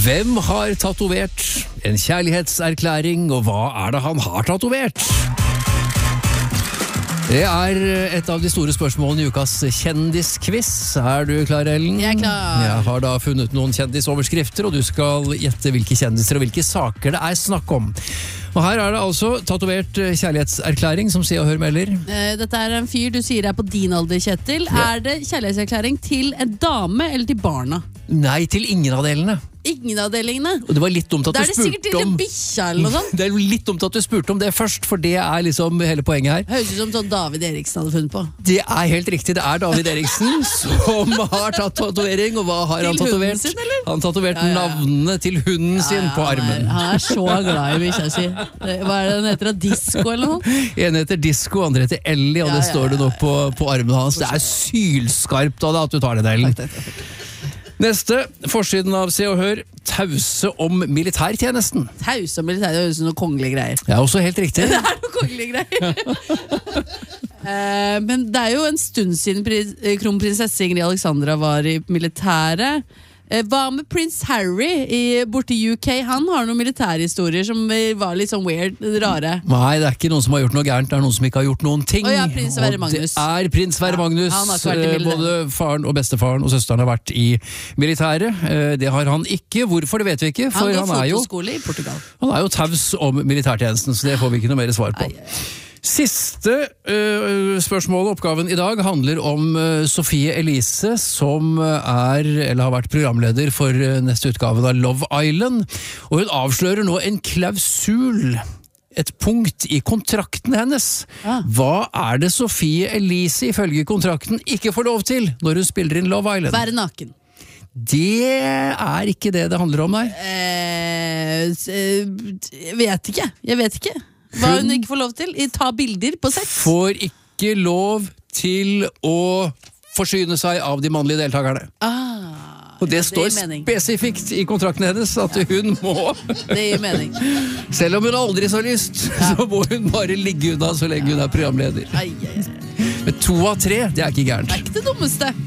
Hvem har tatovert en kjærlighetserklæring, og hva det han har tatovert? Det et av de store spørsmålene i ukas kjendisquiz. Du klar, Ellen? Jeg klar. Jeg har da funnet noen kjendisoverskrifter, og du skal gjette hvilke kjendiser og hvilke saker det snakk om. Og her det altså tatovert kjærlighetserklæring, som Se og Hør melder. Dette en fyr du sier på din alder, Kjetil. Ja. Det kjærlighetserklæring til en dame eller til barna? Nei, til ingen av delene. Ingen av delingene? Og det var litt dumt at du spurte om... Det sikkert til en bikkja eller noe sånt. Det litt dumt at du spurte om det først, for det liksom hele poenget her. Høres ut som sånn David Eriksen hadde funnet på. Det helt riktig, det David Eriksen som har tatt tatovering, og hva har han tatovert? Til hunden sin, eller? Han tatovert navnene til hunden sin på armen. Han så glad i bikkja si. Hva den heter? Disco eller noe? En heter Disco, andre heter Ellie, og det står det nå på armen hans. Det sylskarpt av deg at du tar det, Ellen. Takk. Neste, forsiden av Se og Hør, tause om militærtjenesten. Tause om militærtjenesten, det høres ut som noen kongelige greier. Ja, også helt riktig. Det noen kongelige greier. Men det jo en stund siden kronprinsesse Ingrid Alexandra var i militæret. Hva med prins Harry borte i UK? Han har noen militærhistorier som var litt sånn weird, rare. Nei, det ikke noen som har gjort noe gærent, det noen som ikke har gjort noen ting. Prins Sverre Magnus. Det prins Sverre Magnus. Han har ikke vært i militæret. Både faren og bestefaren og søsteren har vært i militæret. Det har han ikke. Hvorfor, det vet vi ikke. For han går fotoskole i Portugal. Han jo taus om militærtjenesten, så det får vi ikke noe mer svar på. Siste spørsmål og oppgaven i dag handler om Sophie Elise, som eller har vært programleder for neste utgave av Love Island, og hun avslører nå en klausul, et punkt i kontrakten hennes. Hva det Sophie Elise ifølge kontrakten ikke får lov til når hun spiller inn Love Island? Være naken. Det ikke det handler om, nei. Jeg vet ikke. Hva hun ikke får lov til? Ta bilder på sett? Får ikke lov til å forsyne seg av de mannlige deltakerne. Og det står spesifikt i kontrakten hennes at hun må. Det gir mening. Selv om hun aldri så lyst, så må hun bare ligge unna så lenge hun programleder. Men 2 av 3, det ikke gærent. Det ikke det dummeste.